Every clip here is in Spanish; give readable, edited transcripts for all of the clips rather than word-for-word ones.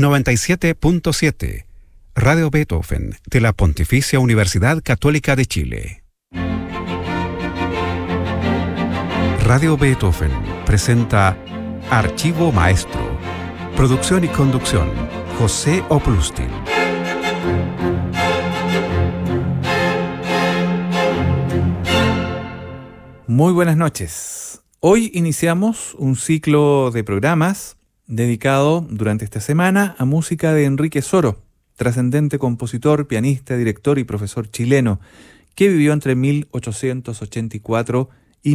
97.7 Radio Beethoven de la Pontificia Universidad Católica de Chile. Radio Beethoven presenta Archivo Maestro. Producción y conducción, José Oplustin. Muy buenas noches. Hoy iniciamos un ciclo de programas dedicado durante esta semana a música de Enrique Soro, trascendente compositor, pianista, director y profesor chileno, que vivió entre 1884 y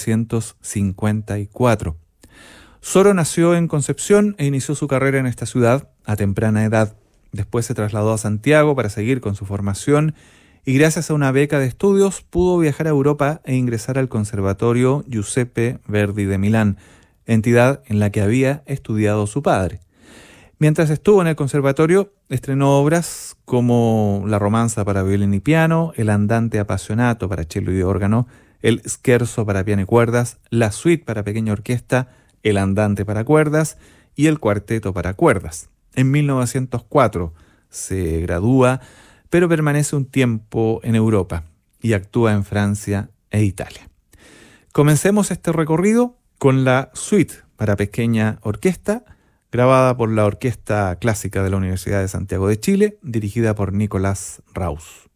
1954. Soro nació en Concepción e inició su carrera en esta ciudad a temprana edad. Después se trasladó a Santiago para seguir con su formación y gracias a una beca de estudios pudo viajar a Europa e ingresar al Conservatorio Giuseppe Verdi de Milán, entidad en la que había estudiado su padre. Mientras estuvo en el conservatorio, estrenó obras como La romanza para violín y piano, El andante appassionato para cello y órgano, el scherzo para piano y cuerdas, la suite para pequeña orquesta, el andante para cuerdas y el cuarteto para cuerdas. En 1904 se gradúa, pero permanece un tiempo en Europa y actúa en Francia e Italia. Comencemos este recorrido con la suite para pequeña orquesta, grabada por la Orquesta Clásica de la Universidad de Santiago de Chile, dirigida por Nicolás Raus.